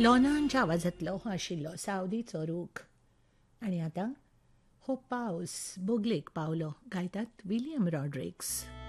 लॉनांच्या आवाजातलो हो आशिल्लो सावदीचो रूख. आनी आतां हो पावस बोगलेक पावलो गायतात विलियम रॉड्रिग्स.